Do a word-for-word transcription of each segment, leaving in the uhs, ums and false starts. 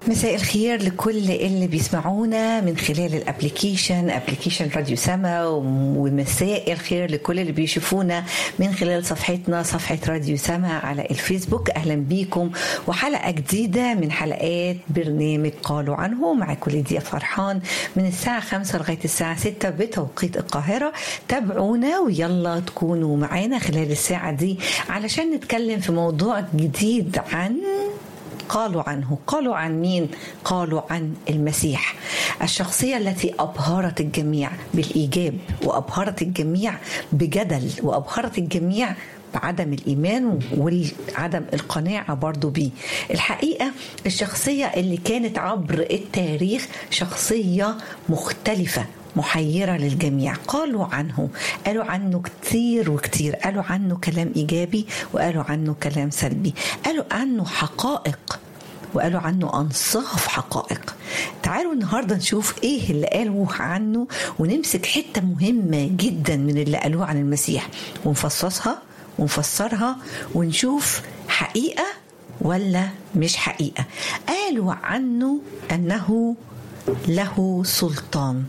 مساء الخير لكل اللي بيسمعونا من خلال الابليكيشن ابليكيشن راديو سما، ومساء الخير لكل اللي بيشوفونا من خلال صفحتنا صفحة راديو سما على الفيسبوك. أهلا بيكم وحلقة جديدة من حلقات برنامج قالوا عنه مع كل دي فرحان من الساعة خمسة لغاية الساعة ستة بتوقيت القاهرة. تابعونا ويلا تكونوا معانا خلال الساعة دي علشان نتكلم في موضوع جديد عن قالوا عنه. قالوا عن مين؟ قالوا عن المسيح، الشخصية التي أبهرت الجميع بالإيجاب وأبهرت الجميع بجدل وأبهرت الجميع بعدم الإيمان وعدم القناعة برضو بيه. الحقيقة الشخصية اللي كانت عبر التاريخ شخصية مختلفة محيرة للجميع. قالوا عنه قالوا عنه كتير وكتير، قالوا عنه كلام إيجابي وقالوا عنه كلام سلبي، قالوا عنه حقائق وقالوا عنه أنصاف حقائق. تعالوا النهاردة نشوف إيه اللي قالوه عنه ونمسك حتة مهمة جدا من اللي قالوه عن المسيح ونفصصها ونفسرها ونشوف حقيقة ولا مش حقيقة. قالوا عنه أنه له سلطان،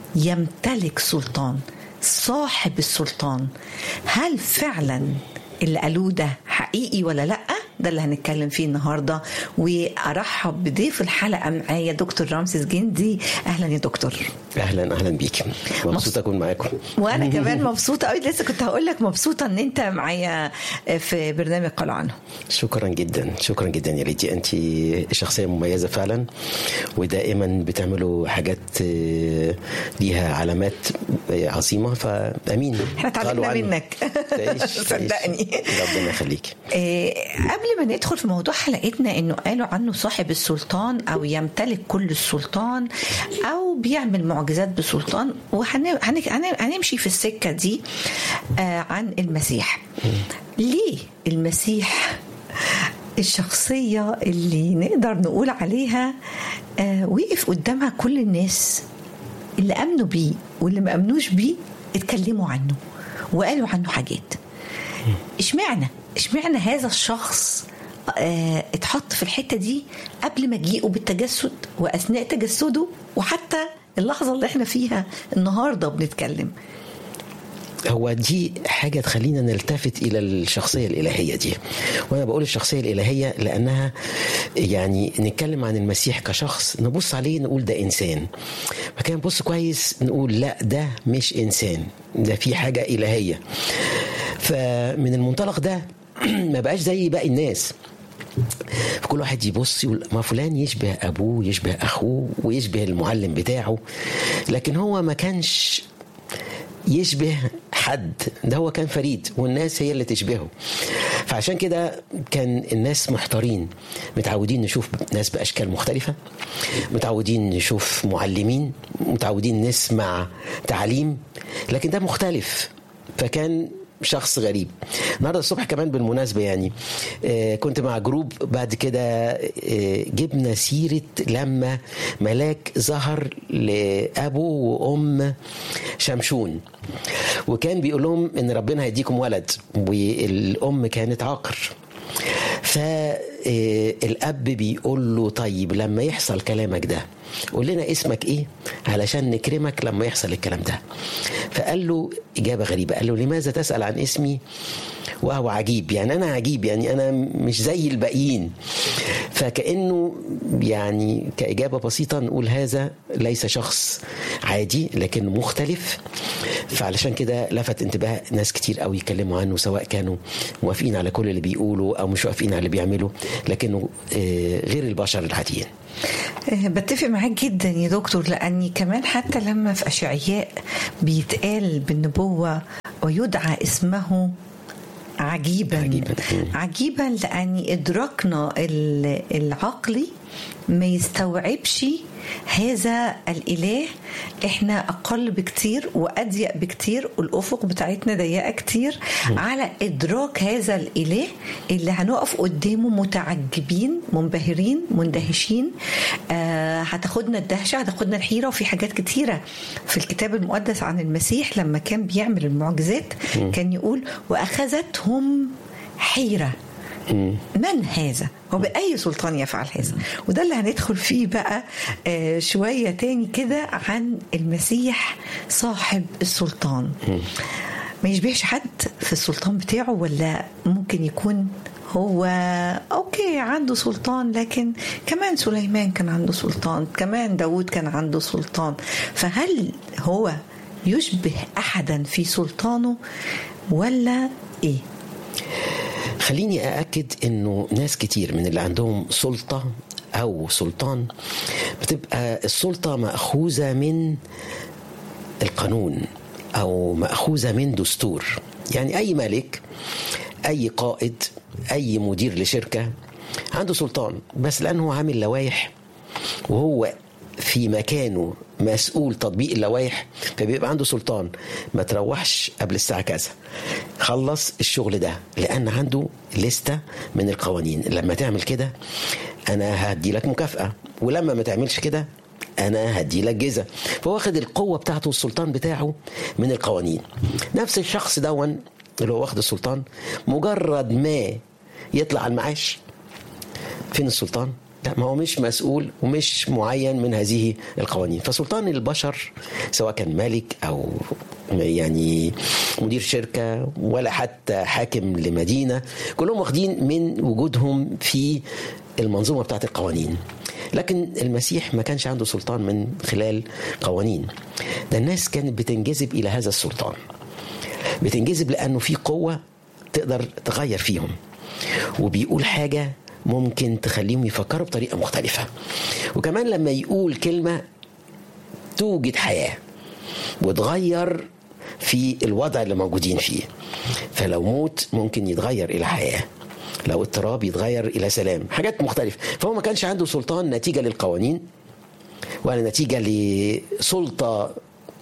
يمتلك سلطان، صاحب السلطان. هل فعلا اللي قالوه ده حقيقي ولا لأ؟ ده اللي هنتكلم فيه النهاردة. وأرحب بضيف الحلقة معايا دكتور رامسيس جندي. أهلا يا دكتور. أهلا أهلا بيك، مبسوطة أكون معاكم. وأنا كمان مبسوطة أوي، لسه كنت هقولك مبسوطة أن أنت معايا في برنامج قالوا عنه. شكرا جدا شكرا جدا يا ريتي، أنت شخصية مميزة فعلا ودائما بتعملوا حاجات ليها علامات عظيمة، فأمين احنا تعلمنا منك صدقني. ربنا يخليك. قبل ما ندخل في موضوع حلقتنا انه قالوا عنه صاحب السلطان او يمتلك كل السلطان او بيعمل معجزات بسلطان، وهنمشي في السكة دي عن المسيح. ليه المسيح الشخصية اللي نقدر نقول عليها وقف قدامها كل الناس اللي امنوا بيه واللي ما امنوش بيه اتكلموا عنه وقالوا عنه حاجات؟ اشمعنى اشمعنى هذا الشخص اه اتحط في الحتة دي قبل مجيئه بالتجسد واثناء تجسده وحتى اللحظة اللي احنا فيها النهاردة بنتكلم؟ هو دي حاجة تخلينا نلتفت إلى الشخصية الإلهية دي. وأنا بقول الشخصية الإلهية لأنها يعني نتكلم عن المسيح كشخص، نبص عليه نقول ده إنسان، فكان نبص كويس نقول لا ده مش إنسان، ده في حاجة إلهية. فمن المنطلق ده ما بقاش زي باقي الناس، فكل واحد يبص يقول ما فلان يشبه أبوه يشبه أخوه ويشبه المعلم بتاعه، لكن هو ما كانش يشبه حد، ده هو كان فريد والناس هي اللي تشبهه. فعشان كده كان الناس محتارين، متعودين نشوف ناس بأشكال مختلفة، متعودين نشوف معلمين، متعودين نسمع تعليم، لكن ده مختلف، فكان شخص غريب. النهارده الصبح كمان بالمناسبة يعني آه كنت مع جروب، بعد كده آه جبنا سيرة لما ملاك ظهر لأبو وأم شمشون، وكان بيقول لهم إن ربنا هيديكم ولد، والأم كانت عاقر. فالأب بيقول له طيب لما يحصل كلامك ده قول لنا اسمك ايه علشان نكرمك لما يحصل الكلام ده. فقال له إجابة غريبة، قال له لماذا تسأل عن اسمي وهو عجيب؟ يعني أنا عجيب، يعني أنا مش زي الباقيين. فكأنه يعني كإجابة بسيطة نقول هذا ليس شخص عادي لكن مختلف. فعلشان كده لفت انتباه ناس كتير قوي يتكلموا عنه، سواء كانوا موافقين على كل اللي بيقولوا أو مش موافقين على اللي بيعملوا، لكنه غير البشر العاديين. بتفق معاك جدا يا دكتور، لأني كمان حتى لما في أشعياء بيتقال بالنبوة ويدعى اسمه عجيبا عجيبا, عجيبا لأني إدراكنا العقلي ما يستوعبش هذا الإله. إحنا أقل بكتير وأضيق بكتير والأفق بتاعتنا ضيقة كتير على إدراك هذا الإله اللي هنقف قدامه متعجبين منبهرين مندهشين. آه هتاخدنا الدهشة، هتاخدنا الحيرة. وفي حاجات كتيرة في الكتاب المقدس عن المسيح لما كان بيعمل المعجزات كان يقول وأخذتهم حيرة من هذا؟ وبأي سلطان يفعل هذا؟ وده اللي هندخل فيه بقى آه شوية تاني كده عن المسيح صاحب السلطان. ما يشبهش حد في السلطان بتاعه، ولا ممكن يكون هو أوكي عنده سلطان، لكن كمان سليمان كان عنده سلطان، كمان داود كان عنده سلطان. فهل هو يشبه أحدا في سلطانه ولا إيه؟ خليني أأكد أنه ناس كتير من اللي عندهم سلطة أو سلطان بتبقى السلطة مأخوذة من القانون أو مأخوذة من دستور. يعني أي ملك، أي قائد، أي مدير لشركة عنده سلطان، بس لأنه عامل لوائح وهو في مكانه مسؤول تطبيق اللوائح، فبيبقى عنده سلطان. ما تروحش قبل الساعة كذا، خلص الشغل ده، لأن عنده لستة من القوانين. لما تعمل كده أنا هدي لك مكافأة، ولما ما تعملش كده أنا هدي لك جزا. فواخد القوة بتاعته والسلطان بتاعه من القوانين. نفس الشخص دون اللي هو واخد السلطان، مجرد ما يطلع على المعاش، فين السلطان؟ لا، ما هو مش مسؤول ومش معين من هذه القوانين. فسلطان البشر سواء كان ملك أو يعني مدير شركة ولا حتى حاكم لمدينة، كلهم واخدين من وجودهم في المنظومة بتاعت القوانين. لكن المسيح ما كانش عنده سلطان من خلال قوانين. ده الناس كانت بتنجذب إلى هذا السلطان، بتنجذب لأنه في قوة تقدر تغير فيهم، وبيقول حاجة ممكن تخليهم يفكروا بطريقة مختلفة. وكمان لما يقول كلمة توجد حياة وتغير في الوضع اللي موجودين فيه. فلو موت ممكن يتغير إلى حياة، لو اضطراب يتغير إلى سلام، حاجات مختلفة. فهو ما كانش عنده سلطان نتيجة للقوانين ولا نتيجة لسلطة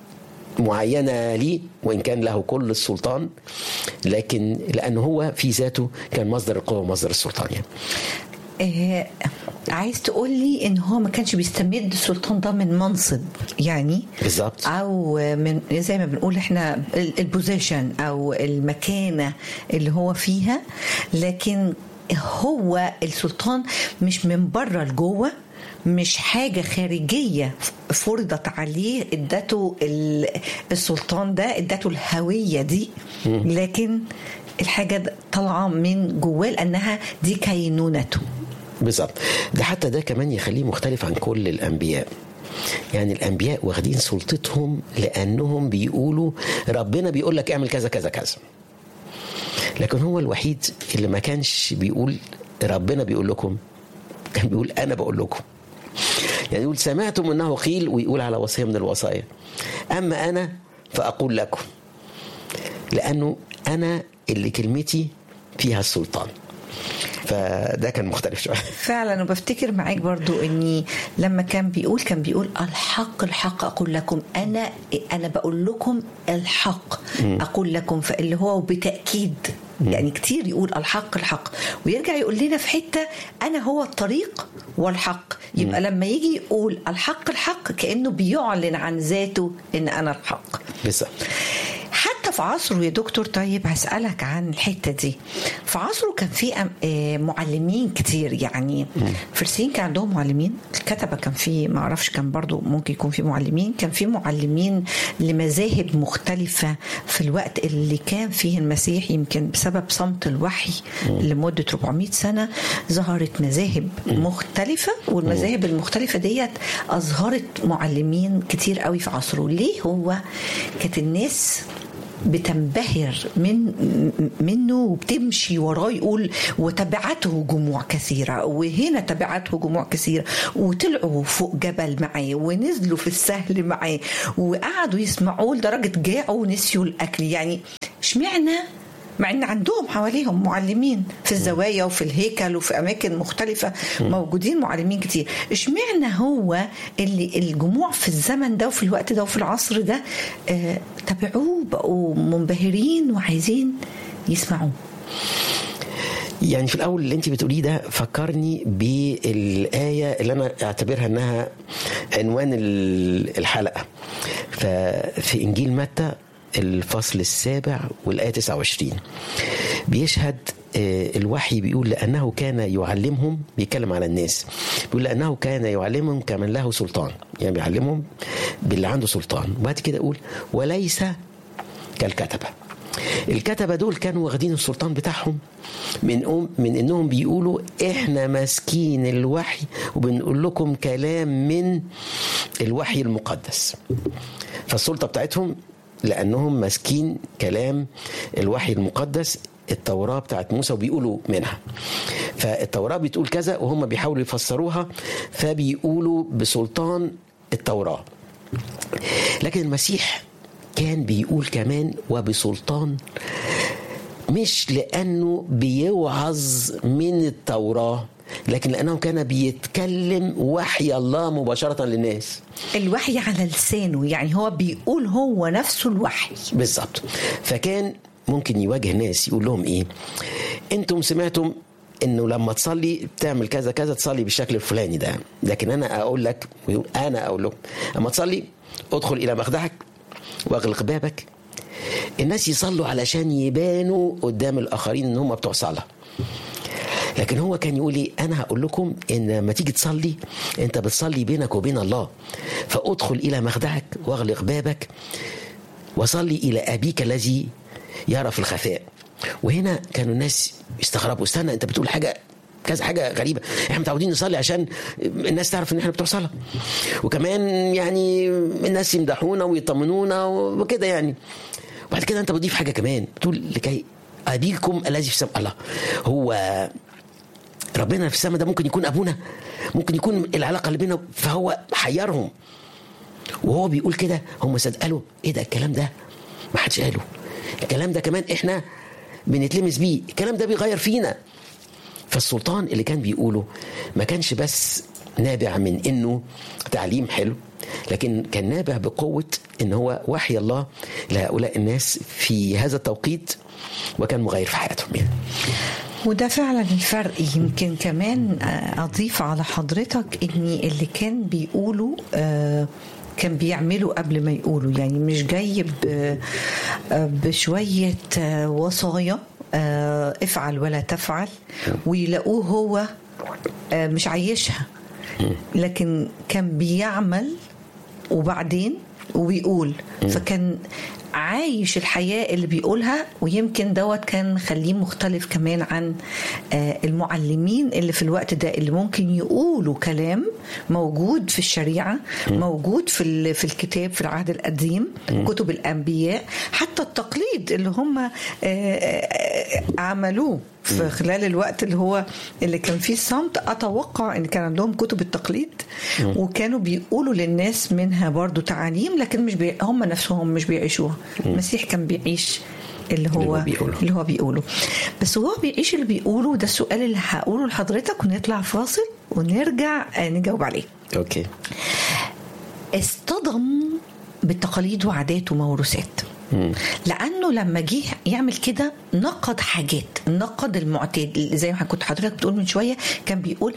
معينة ليه، وإن كان له كل السلطان، لكن لأنه هو في ذاته كان مصدر القوة ومصدر السلطان. يعني إيه عايز تقول لي إن هو ما كانش بيستمد السلطان ده من منصب، يعني بالظبط، أو من زي ما بنقول إحنا البوزيشن أو المكانة اللي هو فيها، لكن هو السلطان مش من بره لجوه، مش حاجة خارجية فرضت عليه ادته السلطان ده، ادته الهوية دي، لكن الحاجة طالعة من جواه لأنها دي كينونته. بالظبط. ده حتى ده كمان يخليه مختلف عن كل الأنبياء. يعني الأنبياء واخدين سلطتهم لأنهم بيقولوا ربنا بيقول لك اعمل كذا كذا كذا، لكن هو الوحيد اللي ما كانش بيقول ربنا بيقول لكم، كان بيقول أنا بقول لكم. يعني يقول سمعتم أنه قيل، ويقول على وصية من الوصايا، أما أنا فأقول لكم، لأنه أنا اللي كلمتي فيها السلطان. فده كان مختلف شوية فعلا. وبفتكر معاك برضو اني لما كان بيقول كان بيقول الحق الحق اقول لكم، انا انا بقول لكم الحق اقول لكم، فاللي هو بتأكيد. يعني كتير يقول الحق الحق ويرجع يقول لنا في حتة أنا هو الطريق والحق. يبقى لما يجي يقول الحق الحق كأنه بيعلن عن ذاته إن أنا الحق. بالظبط. حتى في عصره يا دكتور، طيب هسألك عن الحتة دي. في عصره كان في معلمين كتير، يعني فرسين كان عندهم معلمين، الكتبة كان في، ما أعرفش كان برضو ممكن يكون في معلمين، كان في معلمين لمذاهب مختلفة في الوقت اللي كان فيه المسيح. يمكن بسبب صمت الوحي لمدة أربعمائة سنة ظهرت مذاهب مختلفة، والمذاهب المختلفة ديت أظهرت معلمين كتير قوي في عصره. ليه هو كانت الناس بتنبهر من منه وبتمشي وراه؟ يقول وتبعته جموع كثيرة، وهنا تبعته جموع كثيرة، وطلعوا فوق جبل معاه ونزلوا في السهل معاه وقعدوا يسمعوه لدرجة جاعوا ونسيوا الأكل. يعني اشمعنى مع ان عندهم حواليهم معلمين في الزوايا وفي الهيكل وفي اماكن مختلفه موجودين معلمين كتير، اشمعنى هو اللي الجموع في الزمن ده وفي الوقت ده وفي العصر ده اه تبعوه، بقوا منبهرين وعايزين يسمعوه؟ يعني في الأول اللي انت بتقوليه ده فكرني بالآية اللي أنا أعتبرها أنها عنوان الحلقة في إنجيل متى الفصل السابع والآية تسعة وعشرين. بيشهد الوحي بيقول لأنه كان يعلمهم، بيتكلم على الناس، بيقول لأنه كان يعلمهم كمن له سلطان، يعني بيعلمهم باللي عنده سلطان. وبعد كده يقول وليس كالكتبة. الكتبة دول كانوا واخدين السلطان بتاعهم من أم من إنهم بيقولوا إحنا ماسكين الوحي وبنقول لكم كلام من الوحي المقدس. فالسلطة بتاعتهم لأنهم ماسكين كلام الوحي المقدس، التوراة بتاعت موسى، وبيقولوا منها. فالتوراة بتقول كذا وهم بيحاولوا يفسروها، فبيقولوا بسلطان التوراة. لكن المسيح كان بيقول كمان وبسلطان، مش لأنه بيوعظ من التوراة، لكن لأنه كان بيتكلم وحي الله مباشرة للناس. الوحي على لسانه، يعني هو بيقول هو نفسه الوحي بالضبط. فكان ممكن يواجه ناس يقول لهم إيه، أنتم سمعتم إنه لما تصلي بتعمل كذا كذا، تصلي بالشكل الفلاني ده، لكن أنا أقول لك، أنا أقول لهم أما تصلي ادخل إلى مخدعك واغلق بابك. الناس يصلوا علشان يبانوا قدام الآخرين إن هم بتوع صلاة، لكن هو كان يقول لي أنا هقول لكم إن لما تيجي تصلي أنت بتصلي بينك وبين الله، فأدخل إلى مخدعك واغلق بابك وصلي إلى أبيك الذي يرى في الخفاء. وهنا كانوا الناس يستغربوا، استنى أنت بتقول حاجة كذا حاجة غريبة، احنا متعودين نصلي عشان الناس تعرف ان احنا بتوع صلاة، وكمان يعني الناس يمدحونا ويطمنونا وكده يعني. وبعد كده انت بتضيف حاجة كمان، بتقول لكي أبيكم الذي في السماء. الله، هو ربنا في السماء ده ممكن يكون أبونا، ممكن يكون العلاقة اللي بيننا. فهو حيرهم وهو بيقول كده، هم صدقوا ايه ده الكلام ده ما حدش قاله، الكلام ده كمان احنا بنتلمس بيه، الكلام ده بيغير فينا. فالسلطان اللي كان بيقوله ما كانش بس نابع من انه تعليم حلو، لكن كان نابع بقوة ان هو وحي الله لهؤلاء الناس في هذا التوقيت، وكان مغير في حياتهم يعني. وده فعلا الفرق. يمكن كمان اضيف على حضرتك ان اللي كان بيقوله آه كان بيعملوا قبل ما يقولوا، يعني مش جاي بشوية وصايا افعل ولا تفعل ويلاقوه هو مش عايشها، لكن كان بيعمل وبعدين وبيقول. فكان عايش الحياة اللي بيقولها، ويمكن دوت كان مخليه مختلف كمان عن المعلمين اللي في الوقت ده، اللي ممكن يقولوا كلام موجود في الشريعة، موجود في في الكتاب في العهد القديم، كتب الأنبياء، حتى التقليد اللي هم عملوه في خلال الوقت اللي هو اللي كان فيه الصمت. أتوقع إن كان عندهم كتب التقليد وكانوا بيقولوا للناس منها برضو تعاليم، لكن مش بي... هم نفسهم مش بيعيشوها. المسيح كان بيعيش اللي هو اللي هو, اللي هو بيقوله. بس هو بيعيش اللي بيقوله. ده السؤال اللي هقوله لحضرتك، ونطلع فاصل ونرجع نجاوب عليه. أوكي. اصطدم بالتقاليد وعادات وموروثات، لأنه لما جه يعمل كده نقد حاجات، نقد المعتاد. زي ما كنت حضرتك بتقول من شوية، كان بيقول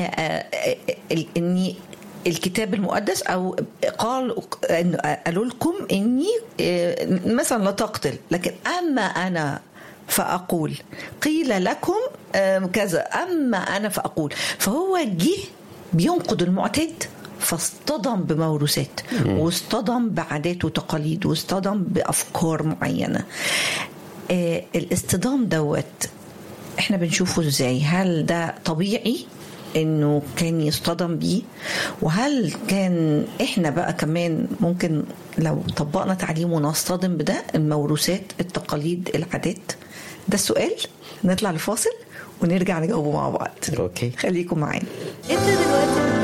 إني الكتاب المقدس أو قال قالوا لكم إني مثلا لا تقتل، لكن أما أنا فأقول قيل لكم كذا، أما أنا فأقول. فهو جه بينقد المعتاد، فاصطدم بموروثات واصطدم بعادات وتقاليد واصطدم بأفكار معينة. آه الاصطدام دوت احنا بنشوفه ازاي؟ هل ده طبيعي انه كان يصطدم بيه؟ وهل كان احنا بقى كمان ممكن لو طبقنا تعليم ونصطدم بده، الموروثات، التقاليد، العادات؟ ده السؤال. نطلع لفاصل ونرجع نجاوبه مع بعض. اوكي، خليكم معانا. انت دلوقتي